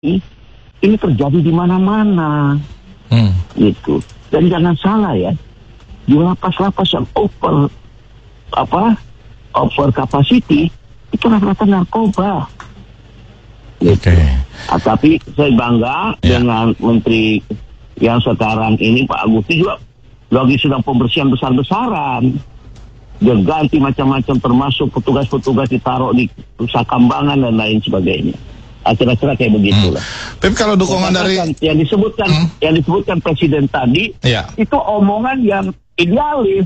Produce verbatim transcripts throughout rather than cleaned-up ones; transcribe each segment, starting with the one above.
ini terjadi di mana-mana, hmm. gitu. Dan jangan salah ya, di lapas-lapas yang over apa over capacity itu rata-rata narkoba. Gitu. Oke. Okay. Nah, tapi saya bangga yeah. dengan Menteri yang sekarang ini, Pak Agusti, juga lagi sedang pembersihan besar-besaran. Dia ganti macam-macam, termasuk petugas-petugas ditaruh di Nusa Kambangan dan lain sebagainya. Akhir-akhir kayak begitulah. Hmm. Tapi kalau dukungan dari yang disebutkan hmm. yang disebutkan Presiden tadi, ya. itu omongan yang idealis.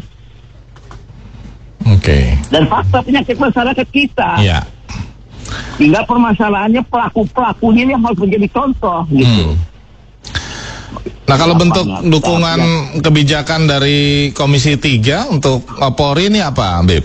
Oke. Okay. Dan fakta penyakit masyarakat kita. Ya. Hingga permasalahannya pelaku-pelakunya ini harus menjadi contoh, gitu. Hmm. Nah, kalau bentuk dukungan ya. kebijakan dari Komisi tiga untuk Polri ini apa, Bib?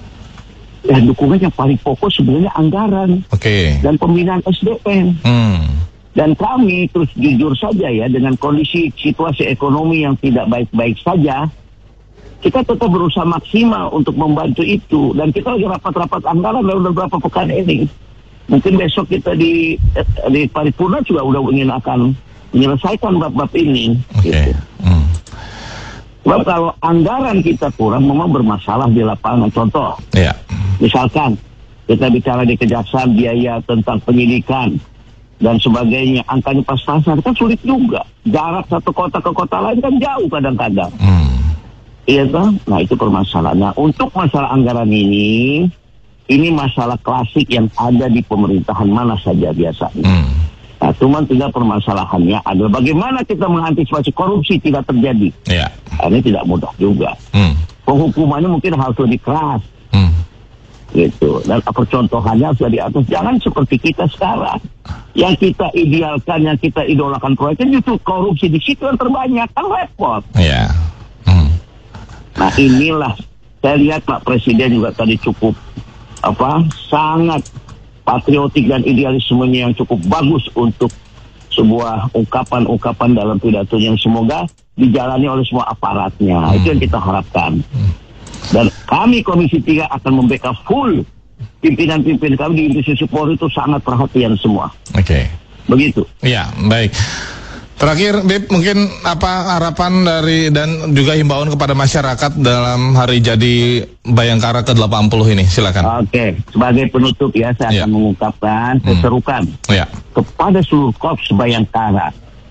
Ya, dukungan yang paling pokok sebenarnya anggaran okay. dan pembinaan S D M. Hmm. Dan kami terus jujur saja ya, dengan kondisi situasi ekonomi yang tidak baik-baik saja, kita tetap berusaha maksimal untuk membantu itu. Dan kita lagi rapat-rapat anggaran dalam beberapa pekan ini. Mungkin besok kita di di paripurna juga udah ingin akan menyelesaikan bab-bab ini. Okay. Gitu. Hmm. Sebab kalau anggaran kita kurang, memang bermasalah di lapangan. Contoh. Yeah. Misalkan kita bicara di kejaksaan biaya tentang penyidikan dan sebagainya, angkanya pas-pasan kan sulit juga. Jarak satu kota ke kota lain kan jauh kadang-kadang. Hmm. Iya kan? Nah, itu permasalahan. Nah, untuk masalah anggaran ini, ini masalah klasik yang ada di pemerintahan mana saja biasanya. Hmm. Nah, cuman tinggal permasalahannya adalah bagaimana kita mengantisipasi korupsi tidak terjadi. Yeah. Nah, ini tidak mudah juga. Hmm. Penghukumannya mungkin harus lebih keras. Hmm. Gitu. Dan percontohannya sudah di atas. Jangan seperti kita sekarang yang kita idealkan, yang kita idolakan proyeknya justru korupsi di situ yang terbanyak, kan repot. Iya. Hmm. Nah, inilah saya lihat Pak Presiden juga tadi cukup apa sangat patriotik dan idealismenya yang cukup bagus untuk sebuah ungkapan-ungkapan dalam pidatonya yang semoga dijalani oleh semua aparatnya. Hmm. Itu yang kita harapkan. Hmm. Dan kami Komisi tiga akan membackup full pimpinan-pimpinan kami di institusi Polri, itu sangat perhatian semua. Oke. Okay. Begitu. Iya, baik. Terakhir, Bib, mungkin apa harapan dari dan juga himbauan kepada masyarakat dalam hari jadi Bayangkara ke delapan puluh ini? Silakan. Oke, okay. Sebagai penutup ya, saya ya. akan mengungkapkan hmm. serukan ya. kepada seluruh Korps Bayangkara.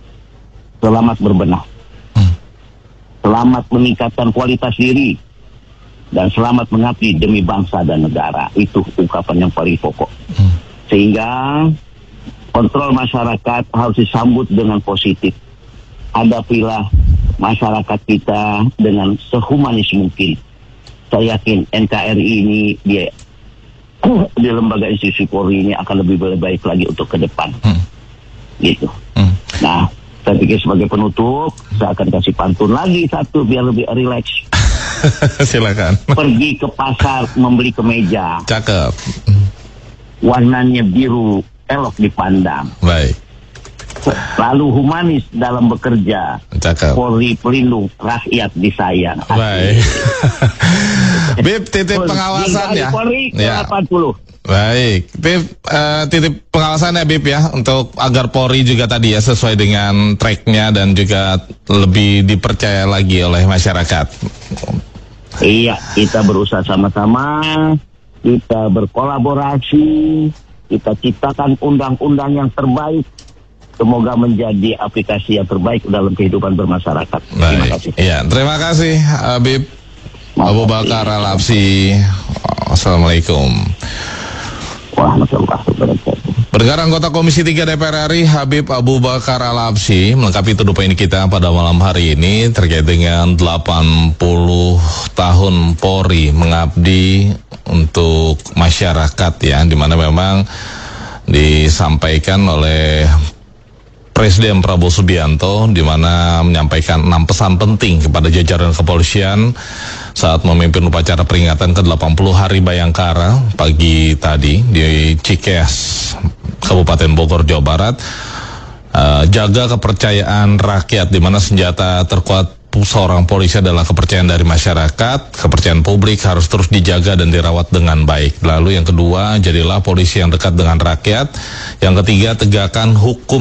Selamat berbenah. Hmm. Selamat meningkatkan kualitas diri. Dan selamat mengabdi demi bangsa dan negara. Itu ungkapan yang paling pokok. Hmm. Sehingga kontrol masyarakat harus disambut dengan positif. Hadapilah masyarakat kita dengan sehumanis mungkin. Saya yakin N K R I ini dia di lembaga institusi Polri ini akan lebih baik lagi untuk ke depan. Hmm. Gitu. Hmm. Nah, saya pikir sebagai penutup saya akan kasih pantun lagi satu biar lebih rileks. Silakan. Pergi ke pasar membeli kemeja. Cakep. Warnanya biru, elok dipandang. Baik. Lalu humanis dalam bekerja. Cakep. Polri pelindung, rakyat disayang. Baik. Bib, titip pengawasan ya. Polri ke ya. delapan puluh. Baik, Bib, uh, titip pengawasan ya Bib ya, untuk agar Polri juga tadi ya sesuai dengan tracknya dan juga lebih dipercaya lagi oleh masyarakat. Iya, kita berusaha sama-sama, kita berkolaborasi, kita ciptakan undang-undang yang terbaik. Semoga menjadi aplikasi yang terbaik dalam kehidupan bermasyarakat. Baik. Terima kasih. Iya, terima kasih Habib Abu Bakar Al-Habsyi. Assalamualaikum. Pendengar anggota Komisi tiga D P R R I Habib Abu Bakar Al-Habsyi melengkapi tuduh poin kita pada malam hari ini terkait dengan delapan puluh tahun Polri mengabdi untuk masyarakat ya, dimana memang disampaikan oleh Presiden Prabowo Subianto, di mana menyampaikan enam pesan penting kepada jajaran kepolisian saat memimpin upacara peringatan ke delapan puluh Hari Bayangkara pagi tadi di Cikeas, Kabupaten Bogor, Jawa Barat. Uh, jaga kepercayaan rakyat, di mana senjata terkuat seorang polisi adalah kepercayaan dari masyarakat, kepercayaan publik harus terus dijaga dan dirawat dengan baik. Lalu yang kedua, jadilah polisi yang dekat dengan rakyat. Yang ketiga, tegakkan hukum